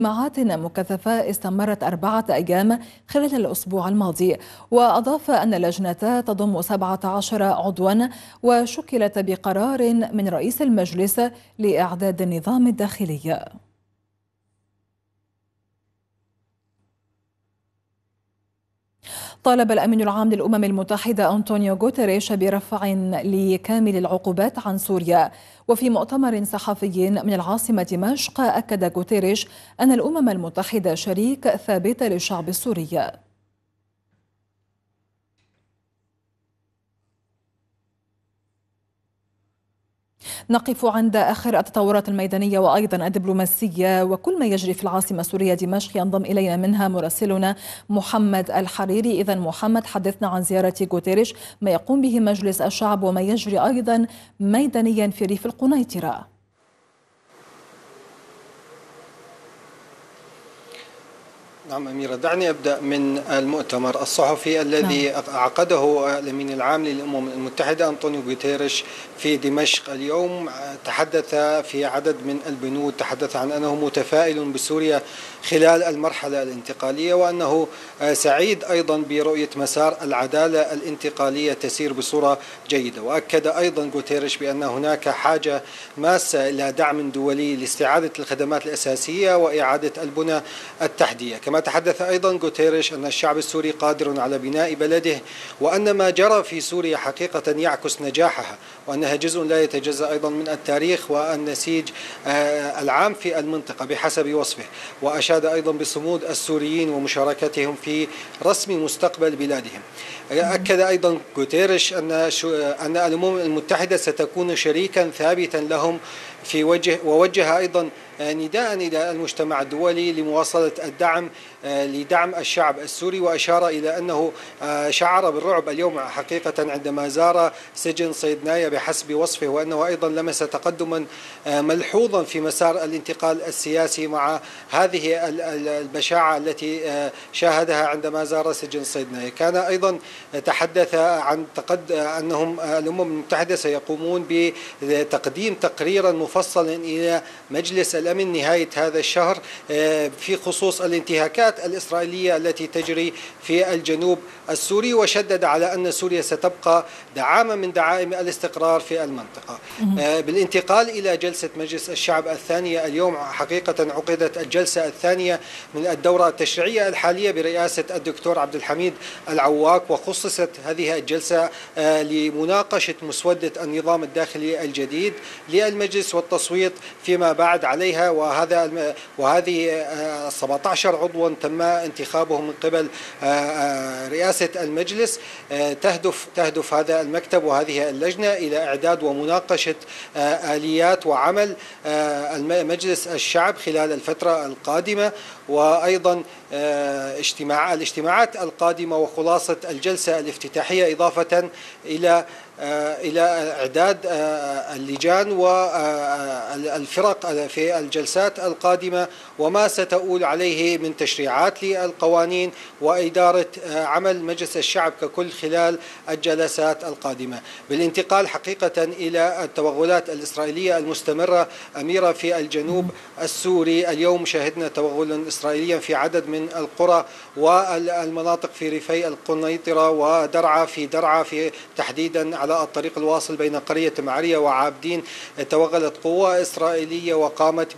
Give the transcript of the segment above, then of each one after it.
اجتماعات مكثفة استمرت 4 أيام خلال الأسبوع الماضي، وأضاف أن اللجنة تضم 17 عضوا وشكلت بقرار من رئيس المجلس لإعداد النظام الداخلي. طالب الأمين العام للأمم المتحدة أنطونيو غوتيريش برفع لكامل العقوبات عن سوريا. وفي مؤتمر صحفي من العاصمة دمشق أكد غوتيريش أن الأمم المتحدة شريك ثابت للشعب السوري. نقف عند آخر التطورات الميدانية وأيضا الدبلوماسية وكل ما يجري في العاصمة السورية دمشق. ينضم إلينا منها مراسلنا محمد الحريري. إذا محمد، حدثنا عن زيارة غوتيريش، ما يقوم به مجلس الشعب وما يجري أيضا ميدانيا في ريف القنيطرة. نعم أميرة، دعني أبدأ من المؤتمر الصحفي الذي عقده الأمين العام للأمم المتحدة أنطونيو غوتيريش في دمشق اليوم. تحدث في عدد من البنود، تحدث عن أنه متفائل بسوريا خلال المرحلة الانتقالية، وأنه سعيد أيضا برؤية مسار العدالة الانتقالية تسير بصورة جيدة. وأكد أيضا غوتيريش بأن هناك حاجة ماسة إلى دعم دولي لاستعادة الخدمات الأساسية وإعادة البنى التحتية. كما تحدث أيضا غوتيريش أن الشعب السوري قادر على بناء بلده، وأن ما جرى في سوريا حقيقة يعكس نجاحها، وأنها جزء لا يتجزأ أيضا من التاريخ والنسيج العام في المنطقة بحسب وصفه. وأشاد أيضا بصمود السوريين ومشاركتهم في رسم مستقبل بلادهم. أكد أيضا غوتيريش أن الأمم المتحدة ستكون شريكا ثابتا لهم ووجه أيضا نداء إلى المجتمع الدولي لمواصلة الدعم لدعم الشعب السوري. وأشار إلى أنه شعر بالرعب اليوم حقيقة عندما زار سجن صيدنايا بحسب وصفه، وأنه أيضا لمس تقدما ملحوظا في مسار الانتقال السياسي مع هذه البشاعة التي شاهدها عندما زار سجن صيدنايا. كان أيضا تحدث عن أنهم الأمم المتحدة سيقومون بتقديم تقريرا مفصلا إلى مجلس الأمن نهاية هذا الشهر في خصوص الانتهاكات الإسرائيلية التي تجري في الجنوب السوري، وشدد على أن سوريا ستبقى دعامة من دعائم الاستقرار في المنطقة. بالانتقال إلى جلسة مجلس الشعب الثانية اليوم، حقيقة عقدت الجلسة الثانية من الدورة التشريعية الحالية برئاسة الدكتور عبد الحميد العواق، وخصصت هذه الجلسة لمناقشة مسودة النظام الداخلي الجديد للمجلس والتصويت فيما بعد عليها. وهذه 17 عضوا تم انتخابهم من قبل رئاسة المجلس. تهدف هذا المكتب وهذه اللجنة إلى إعداد ومناقشة آليات وعمل مجلس الشعب خلال الفترة القادمة، وأيضا الاجتماعات القادمة وخلاصة الجلسة الافتتاحية، إضافة إلى إعداد اللجان والفرق في الجلسات القادمة وما ستؤول عليه من تشريعات للقوانين وإدارة عمل مجلس الشعب ككل خلال الجلسات القادمة. بالانتقال حقيقة إلى التوغلات الإسرائيلية المستمرة أميرة في الجنوب السوري، اليوم شهدنا توغلا إسرائيليا في عدد من القرى والمناطق في ريفي القنيطرة ودرعا في تحديدا على الطريق الواصل بين قرية معرية وعابدين. توغلت قوة إسرائيلية وقامت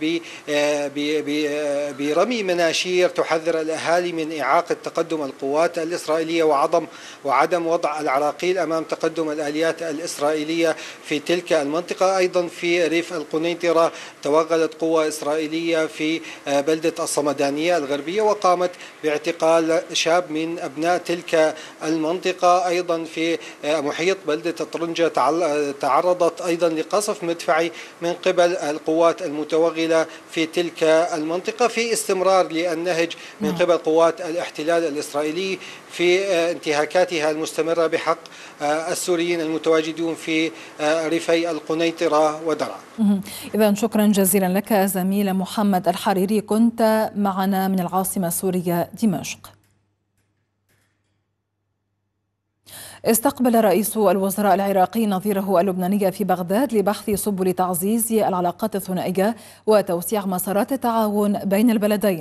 برمي مناشير تحذر الأهالي من إعاقة تقدم القوات الإسرائيلية وعدم وضع العراقيل أمام تقدم الآليات الإسرائيلية في تلك المنطقة. أيضا في ريف القنيطرة توغلت قوة إسرائيلية في بلدة الصمدانية الغربية وقامت باعتقال شاب من أبناء تلك المنطقة. أيضا في محيط بلدة طرنجة تعرضت أيضا لقصف مدفعي من قبل القوات المتوغلة في تلك المنطقة، في استمرار للنهج من قبل قوات الاحتلال الإسرائيلي في انتهاكاتها المستمرة بحق السوريين المتواجدون في ريفي القنيطرة ودرعا. إذا شكرا جزيلا لك زميل محمد الحريري، كنت معنا من العاصمة السورية دمشق. استقبل رئيس الوزراء العراقي نظيره اللبناني في بغداد لبحث سبل تعزيز العلاقات الثنائية وتوسيع مسارات التعاون بين البلدين.